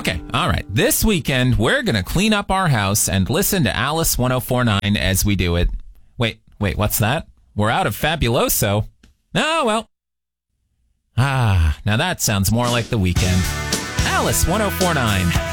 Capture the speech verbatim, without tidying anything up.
Okay, all right. This weekend, we're going to clean up our house and listen to Alice one oh four point nine as we do it. Wait, wait, what's that? We're out of Fabuloso. Oh, well. Ah, now that sounds more like the weekend. Alice one oh four point nine.